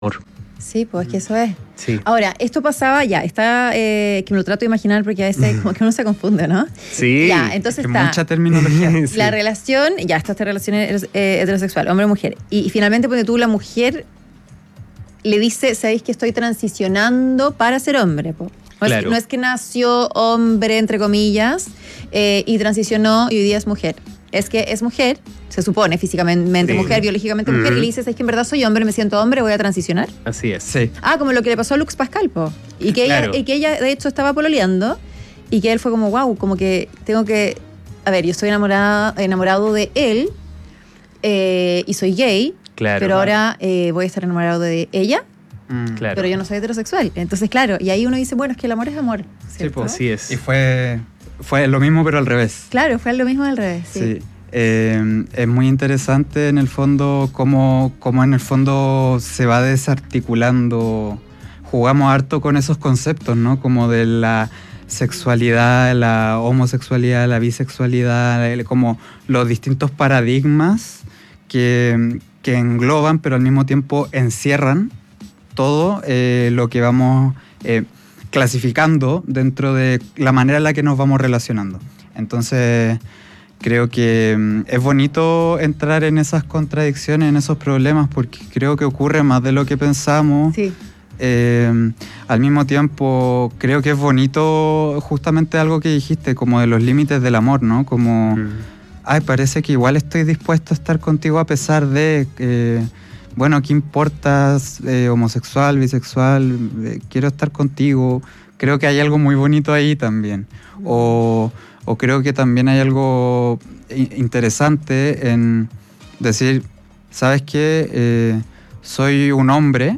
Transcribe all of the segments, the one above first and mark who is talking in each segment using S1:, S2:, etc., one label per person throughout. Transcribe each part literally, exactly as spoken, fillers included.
S1: Sí, pues que eso es.
S2: Sí.
S1: Ahora, esto pasaba ya, está, eh, que me lo trato de imaginar porque a veces como que uno se confunde, ¿no?
S2: Sí.
S1: Ya, entonces
S3: Que
S1: está
S3: mucha terminología.
S2: Sí.
S1: la relación, ya está esta relación eh, heterosexual, hombre-mujer. Y, y finalmente, porque tú, la mujer, le dice, ¿sabéis que estoy transicionando para ser hombre? Po? No,
S2: Claro.
S1: es, no es que nació hombre, entre comillas, eh, y transicionó y hoy día es mujer. Es que es mujer, se supone físicamente
S2: Sí.
S1: mujer, biológicamente mujer,
S2: Ujú.
S1: y le dices, es que en verdad soy hombre, me siento hombre, voy a transicionar.
S2: Así es.
S3: Sí.
S1: Ah, como lo que le pasó a Lux Pascal, po. Y que,
S2: Claro.
S1: ella, y que ella, de hecho, estaba pololeando y que él fue como, wow, como que tengo que... A ver, yo estoy enamorada, enamorado de él eh, y soy gay,
S2: Claro.
S1: pero ahora eh, voy a estar enamorado de ella,
S3: Mm.
S2: Claro.
S1: pero yo no soy heterosexual. Entonces, claro, y ahí uno dice, bueno, es que el amor es amor, ¿cierto?
S3: po.
S2: Así es.
S3: Y fue, fue lo mismo, pero al revés.
S1: Claro, fue lo mismo al revés, sí.
S3: Sí. Eh, es muy interesante en el fondo cómo, cómo en el fondo se va desarticulando. Jugamos harto con esos conceptos, ¿no? Como de la sexualidad, la homosexualidad, la bisexualidad, el- como los distintos paradigmas que, que engloban, pero al mismo tiempo encierran todo eh, lo que vamos eh, clasificando dentro de la manera en la que nos vamos relacionando. Entonces, creo que mm, es bonito entrar en esas contradicciones, en esos problemas, porque creo que ocurre más de lo que pensamos.
S1: Sí.
S3: Eh, al mismo tiempo, creo que es bonito justamente algo que dijiste, como de los límites del amor, ¿no? Como,
S2: Mm.
S3: ay, parece que igual estoy dispuesto a estar contigo a pesar de... Eh, bueno, ¿qué importa? Eh, homosexual, bisexual, eh, quiero estar contigo. Creo que hay algo muy bonito ahí también. O, o creo que también hay algo i- interesante en decir, ¿sabes qué? Eh, soy un hombre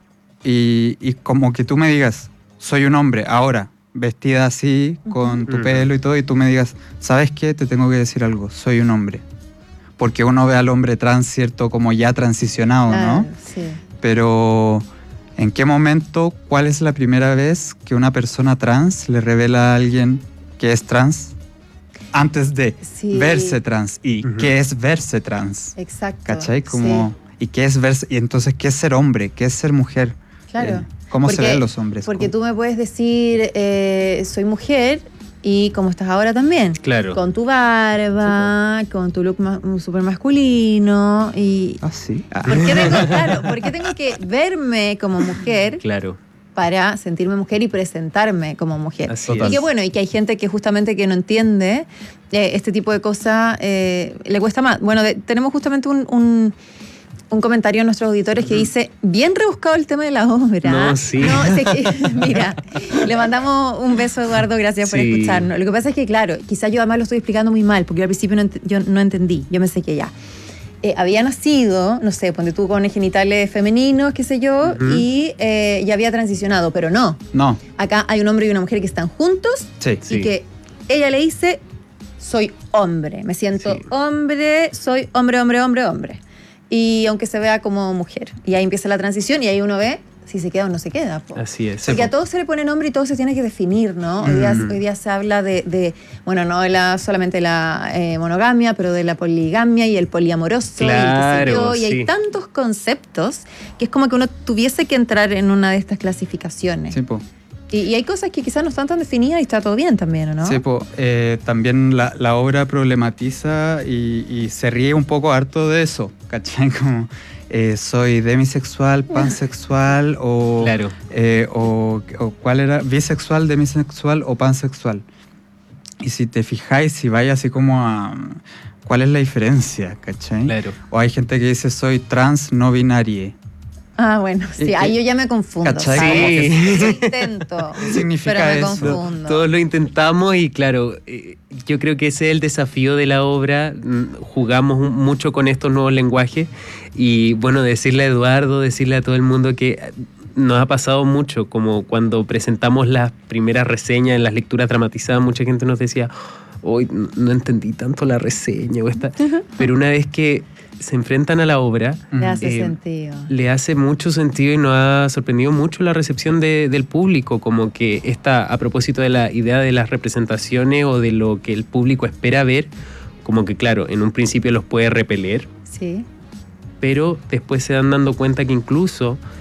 S3: y, y como que tú me digas, soy un hombre ahora, vestida así, con tu
S2: Ujú.
S3: pelo y todo, y tú me digas, ¿sabes qué? Te tengo que decir algo, soy un hombre. Porque uno ve al hombre trans, ¿cierto? Como ya transicionado,
S1: Claro,
S3: ¿no?
S1: sí.
S3: Pero, ¿en qué momento, cuál es la primera vez que una persona trans le revela a alguien que es trans? Antes de
S1: Sí.
S3: verse trans. ¿Y
S2: Ujú.
S3: qué es verse trans?
S1: Exacto.
S3: ¿Cachai? Como,
S1: Sí,
S3: ¿y qué es verse? Y entonces, ¿qué es ser hombre? ¿Qué es ser mujer?
S1: claro.
S3: Eh, ¿Cómo se
S1: Porque-
S3: ven los hombres?
S1: Porque
S3: ¿Cómo?
S1: tú me puedes decir, eh, soy mujer y como estás ahora también.
S2: Claro.
S1: Con tu barba, con tu look ma- súper masculino y...
S3: Ah, sí. Ah.
S1: ¿Por qué, tengo, claro, ¿por qué tengo que verme como mujer
S2: Claro.
S1: para sentirme mujer y presentarme como mujer?
S2: Así
S1: Y
S2: es.
S1: que bueno, y que hay gente que justamente que no entiende eh, este tipo de cosas, eh, le cuesta más. Bueno, de- tenemos justamente un, un, un comentario a nuestros auditores que dice, bien rebuscado el tema de la obra.
S2: No, sí.
S1: No, es que, mira, le mandamos un beso a Eduardo, gracias por
S2: Sí.
S1: escucharnos. Lo que pasa es que, claro, quizás yo además lo estoy explicando muy mal, porque yo al principio no, ent- yo no entendí, yo pensé que ya. Eh, había nacido, no sé, ponte tú con genitales femeninos, qué sé yo,
S2: Ujú.
S1: y eh, ya había transicionado, pero no.
S3: No,
S1: Acá hay un hombre y una mujer que están juntos
S3: sí.
S2: Sí.
S1: y que ella le dice, soy hombre, me siento
S2: Sí.
S1: hombre, soy hombre, hombre, hombre, hombre. Y aunque se vea como mujer. Y ahí empieza la transición y ahí uno ve si se queda o no se queda. Po.
S2: Así es.
S1: Porque a todos se le pone nombre y todo se tiene que definir, ¿no? Hoy día,
S2: Mm.
S1: hoy día se habla de, de, bueno, no de la, solamente la eh, monogamia, pero de la poligamia y el poliamoroso y el qué sé
S2: Claro,
S1: yo. Y hay
S2: sí.
S1: tantos conceptos que es como que uno tuviese que entrar en una de estas clasificaciones.
S3: Sí, po.
S1: Y, y hay cosas que quizás no están tan definidas y está todo bien también, ¿o no?
S3: Sí, po, eh, también la, la obra problematiza y, y se ríe un poco harto de eso, ¿cachai? Como eh, soy demisexual, pansexual o,
S2: Claro.
S3: eh, o, o cuál era, bisexual, demisexual o pansexual. Y si te fijáis, si vais así como a cuál es la diferencia, ¿cachai?
S2: Claro.
S3: O hay gente que dice soy trans no binarie.
S1: Ah, bueno, sí,
S3: ¿Y
S1: ahí
S3: qué?
S1: yo ya me confundo.
S3: ¿Cachai?
S1: ¿sabes?
S2: Como que-
S1: Yo intento,
S3: ¿Qué significa
S1: pero me
S3: eso?
S1: confundo.
S2: Todos lo intentamos y claro, eh, yo creo que ese es el desafío de la obra. Mm, Jugamos un- mucho con estos nuevos lenguajes y bueno, decirle a Eduardo, decirle a todo el mundo que eh, nos ha pasado mucho, como cuando presentamos las primeras reseñas en las lecturas dramatizadas, mucha gente nos decía, hoy no entendí tanto la reseña o esta, pero una vez que se enfrentan a la obra,
S1: Le hace
S2: Eh,
S1: sentido.
S2: le hace mucho sentido y nos ha sorprendido mucho la recepción de- del público, como que esta, a propósito de la idea de las representaciones o de lo que el público espera ver, como que claro, en un principio los puede repeler,
S1: Sí.
S2: pero después se dan dando cuenta que incluso